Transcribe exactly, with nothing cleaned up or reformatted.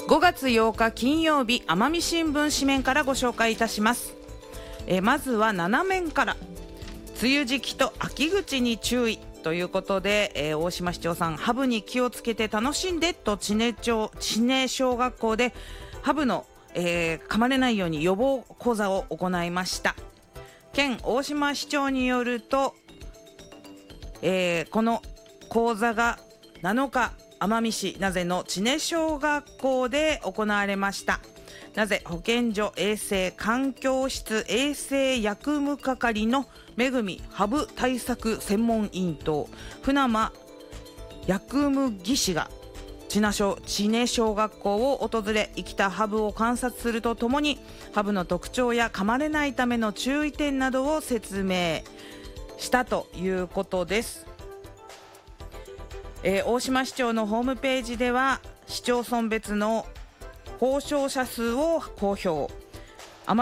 ごがつようか金曜日、奄美新聞紙面からご紹介いたします。えー、まずはなな面から、梅雨時期と秋口に注意ということで、えー、大島市長さん、ハブに気をつけて楽しんでと知根町知根小学校でハブの、えー、噛まれないように予防講座を行いました。県大島市長によると、えー、この講座がなのか奄美市名瀬の知根小学校で行われました。名瀬保健所衛生環境室衛生薬務係のめぐみハブ対策専門委員と船間薬務技師が知根小学校を訪れ、生きたハブを観察するとともにハブの特徴や噛まれないための注意点などを説明したということです。えー、大島市長のホームページでは市町村別の報奨者数を公表。